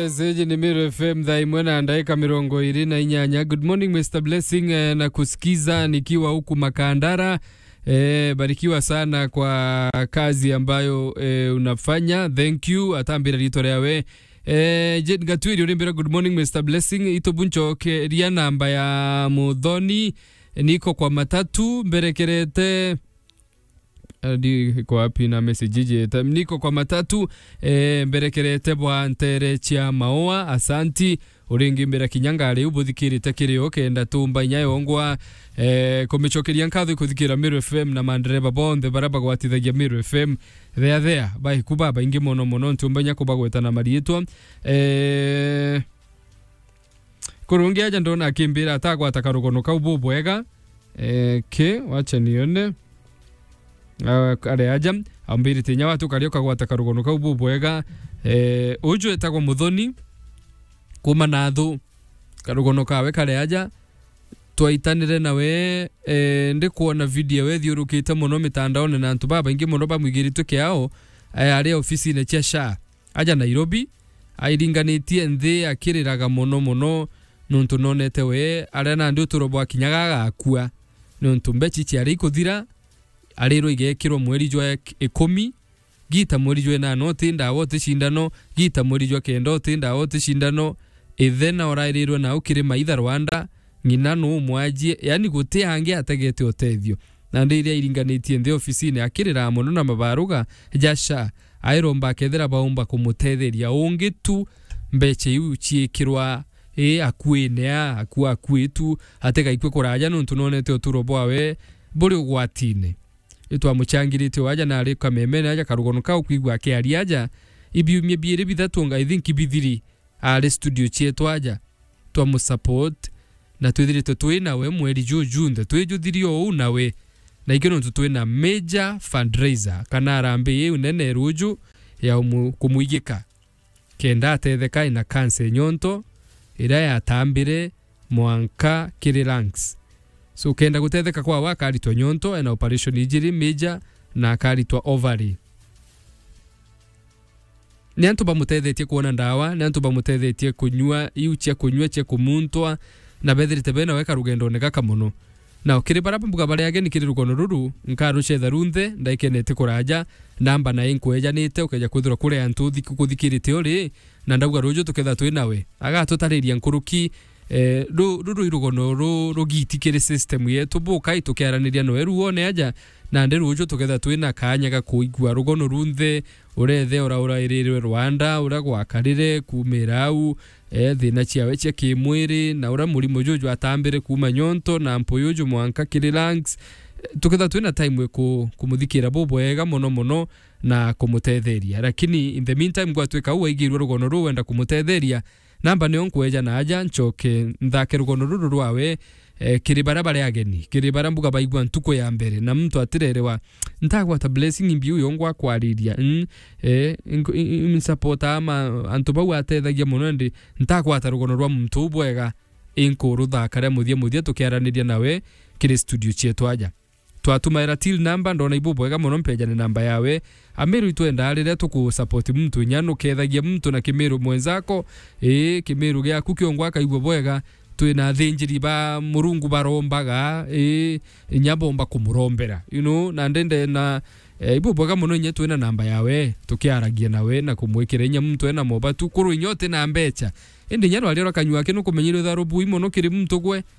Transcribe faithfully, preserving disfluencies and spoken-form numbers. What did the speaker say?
Yes, eji ni Miru F M dha imwena andaika mirongo iri na inyanya. Good morning Mister Blessing, eh, na kusikiza nikiwa huku Makandara. Eh, barikiwa sana kwa kazi ambayo eh, unafanya. Thank you. Atambira litorea we. Eh, Jet Gatwiri urimbira good morning Mister Blessing. Ito buncho ke ria namba ya Mudhoni. Niko kwa matatu mberekerete di kwa wapi na message je niko kwa matatu e, mberekerete bwa ntere chia maoa asanti uringi mbera kinyanga ari ubuthikiri takiri okenda tumba inyayo ngwa e, komichokeria nkatho kuthikira Miru F M na mandereba bonde baraba gwatithagia Miru F M there there bai kubaba ingi mono mono ntumba nyako bagwetana marietwa e, kurungi aja ndona akimbira atagwa atakarugono ka ububwega e, ke wacha nione Uh, are aja ambiri tinya watu karioka gwata karugono ka ububwega eh uju etagwo Mudhoni kuma nathu karugono kawe kare aja twaitanire nawe eh ndi kuona video we thiurukite muno mitandaone na antu baba ingi muno bamwigiritu kiao ari ofisi ne cia sha aja Nairobi airinganitie nthi akiriraga muno muno nuntu nonete we arena ndu turobwa kinyaga akua nuntu mbechi ciari kuthira arero igekirwo mweri jwa ikumi gita mweri jwa na noti nda wote shindano gita mweri jwa kendo tinda wote shindano ethena orairiro na ukire maitha Rwanda ngina no mwaji yani guti hange atagete otethio na ndi iria iringanitie nthi ofisini akirira muno na mabaruga jasha airomba kethera baumba kumutetheria ungi tu mbeche yu ciikirwa e akuene akua akuetu ateka ikwe kuraja nuntu nonete oturobwawe buri ugwatine itwa muchangirite waja na ari kamemene aja karugono ka ukwigwa ke ari aja ibiumye biere bithatunga I think ibithiri ari studio chetu aja twa mu support na twithire twina we mweri jujunde twejuthirio u nawe na ikeno twina major fundraiser kana arambe ye unene ruju ya umu, kumuigika kenda atetheka ina cancer nyonto ira ya tambire mwanka kiriranks so kenda gutetheka kwa wakari to nyonto na operation ijiri major na kari to ovary ni antu bamutethetie kuona ndawa ni antu bamutethetie kunyua iu cia kunyua cia kumuntwa na bethirite bena weka rugendo ne kaka muno na ukiri baraba mbuga bare ageni kiri rugono ruru nkaruche tharunthe ndaikenete kuraja namba na inkweja nite ukeja kuthura kure antu thiku kuthikirite uri na ndauga rujo tuketha twinawe aga tutariria nkuruki eh ru ru irugono ru rugiti kire system yetu buka itukiaraniria no eruone aja na nderu ujo tuketha twina kanya ga kuigwa rugono runthe urethe ora ora irirwe Rwanda ura gwakarire kumirau eh thina ciawe cia kimwiri na ura murimo jojo atambire kuma nyonto na mpoyojo mwanka kirilangs tuketha twina time ku kumuthikira bobwega muno muno na kumutetheria lakini in the meantime gwatweka uwaigirwe rugono ru wenda kumutetheria namba ni onkweja na aja nchoke nthake rugono ruru rwawe eh, kiri barabara yageni kiri barambuga baigwa ntuko ya mbere na mtu atirerewa ntagwa ta blessing imbiu yongwa kwariria mm, eh in support ama antu atethagia muno ndi ntagwa ta rugono rwa mtu bwega inko ruthakare muthie muthie tukiaraniria nawe kiri studio chetu aja twatumaira till number ndona ibubwega muno mpeja ni namba yawe Amiru itwenda arire tuku support mtu nyano kethagia mtu na Kimiru mwenzako eh Kimiru gya kukiongwa kaigwa bwega twina thinjiri ba murungu barombaga eh nyabomba kumurombera you know na ndende na e, ibubwega muno nye twina namba yawe tukiaragia nawe na kumwikira nya mtu ena moba tu kuru inyote na mbecha indi nyano aliro kanywa kinu kumenyiro tharubu imo no kiri mtu gwe